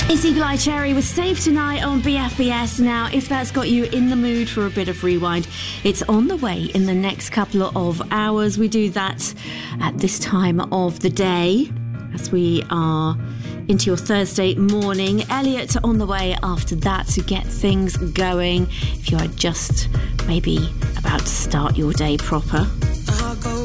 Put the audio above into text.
It's Eagle Eye Cherry with Save Tonight on BFBS. Now, if that's got you in the mood for a bit of rewind, it's on the way in the next couple of hours. We do that at this time of the day as we are into your Thursday morning. Elliot on the way after that to get things going if you are just maybe about to start your day proper.